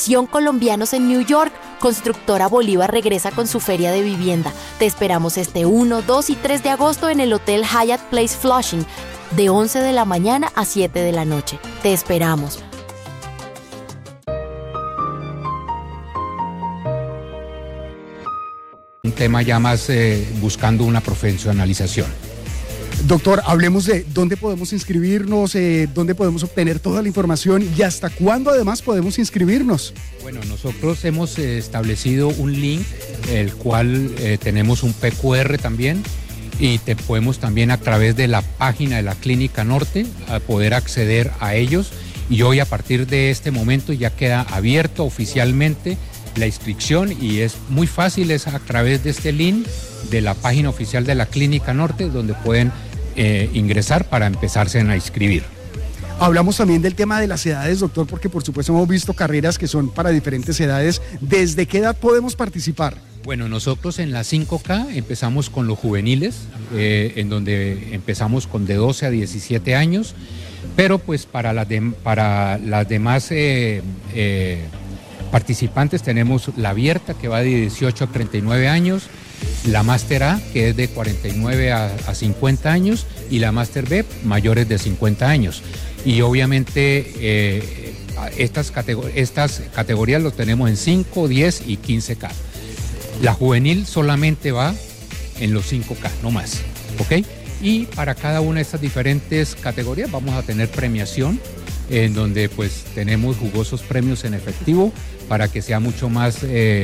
Colombianos en New York. Constructora Bolívar regresa con su feria de vivienda. Te esperamos este 1, 2 y 3 de agosto en el Hotel Hyatt Place Flushing, de 11 de la mañana a 7 de la noche. Te esperamos. Un tema ya más buscando una profesionalización. Doctor, hablemos de dónde podemos inscribirnos, dónde podemos obtener toda la información y hasta cuándo además podemos inscribirnos. Bueno, nosotros hemos establecido un link, el cual tenemos un PQR también, y te podemos también a través de la página de la Clínica Norte a poder acceder a ellos, y hoy a partir de este momento ya queda abierto oficialmente la inscripción y es muy fácil, es a través de este link de la página oficial de la Clínica Norte donde pueden ingresar para empezarse a inscribir. Hablamos también del tema de las edades, doctor, porque por supuesto hemos visto carreras que son para diferentes edades. ¿Desde qué edad podemos participar? Bueno, nosotros en la 5K empezamos con los juveniles, en donde empezamos con de 12 a 17 años, pero pues para las demás participantes tenemos la abierta que va de 18 a 39 años, la Máster A que es de 49 a 50 años y la Máster B mayores de 50 años. Y obviamente estas categorías los tenemos en 5, 10 y 15K. La juvenil solamente va en los 5K, no más, ¿ok? Y para cada una de estas diferentes categorías vamos a tener premiación, en donde pues tenemos jugosos premios en efectivo para que sea mucho más,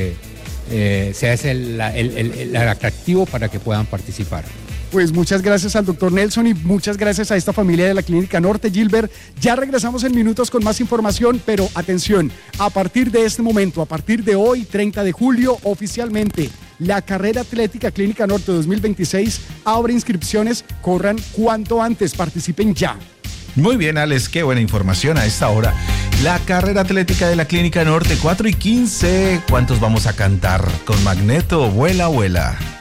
sea ese el atractivo para que puedan participar. Pues muchas gracias al doctor Nelson y muchas gracias a esta familia de la Clínica Norte. Gilbert, ya regresamos en minutos con más información, pero atención, a partir de este momento, a partir de hoy, 30 de julio, oficialmente, la carrera atlética Clínica Norte 2026 abre inscripciones, corran cuanto antes, participen ya. Muy bien, Alex, qué buena información a esta hora. La carrera atlética de la Clínica Norte, 4:15. ¿Cuántos vamos a cantar? Con Magneto, vuela, vuela.